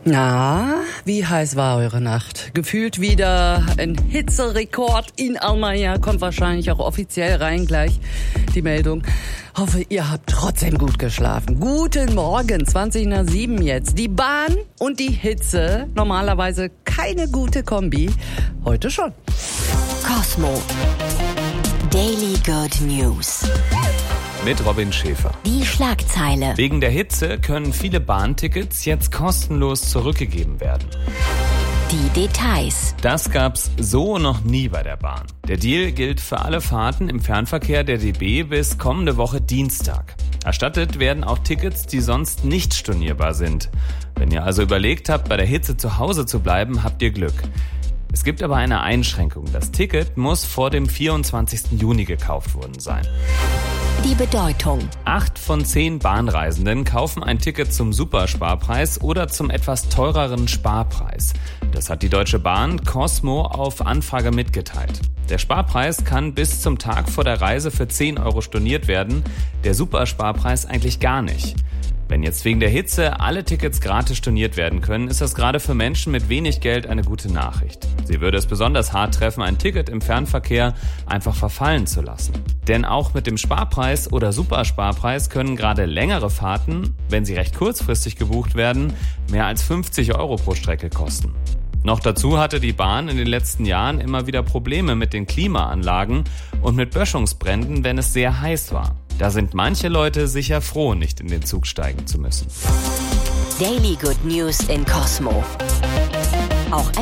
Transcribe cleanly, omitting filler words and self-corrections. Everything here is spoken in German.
Na, wie heiß war eure Nacht? Gefühlt wieder ein Hitzerekord in Almanya. Kommt wahrscheinlich auch offiziell rein gleich die Meldung. Hoffe, ihr habt trotzdem gut geschlafen. Guten Morgen, 7:20 jetzt. Die Bahn und die Hitze, normalerweise keine gute Kombi. Heute schon. Cosmo. Daily Good News. Mit Robin Schäfer. Die Schlagzeile. Wegen der Hitze können viele Bahntickets jetzt kostenlos zurückgegeben werden. Die Details. Das gab's so noch nie bei der Bahn. Der Deal gilt für alle Fahrten im Fernverkehr der DB bis kommende Woche Dienstag. Erstattet werden auch Tickets, die sonst nicht stornierbar sind. Wenn ihr also überlegt habt, bei der Hitze zu Hause zu bleiben, habt ihr Glück. Es gibt aber eine Einschränkung. Das Ticket muss vor dem 24. Juni gekauft worden sein. Die Bedeutung. 8 von 10 Bahnreisenden kaufen ein Ticket zum Supersparpreis oder zum etwas teureren Sparpreis. Das hat die Deutsche Bahn Cosmo auf Anfrage mitgeteilt. Der Sparpreis kann bis zum Tag vor der Reise für 10 Euro storniert werden, der Supersparpreis eigentlich gar nicht. Wenn jetzt wegen der Hitze alle Tickets gratis storniert werden können, ist das gerade für Menschen mit wenig Geld eine gute Nachricht. Sie würde es besonders hart treffen, ein Ticket im Fernverkehr einfach verfallen zu lassen. Denn auch mit dem Sparpreis oder Supersparpreis können gerade längere Fahrten, wenn sie recht kurzfristig gebucht werden, mehr als 50 Euro pro Strecke kosten. Noch dazu hatte die Bahn in den letzten Jahren immer wieder Probleme mit den Klimaanlagen und mit Böschungsbränden, wenn es sehr heiß war. Da sind manche Leute sicher froh, nicht in den Zug steigen zu müssen. Daily Good News in Cosmo. Auch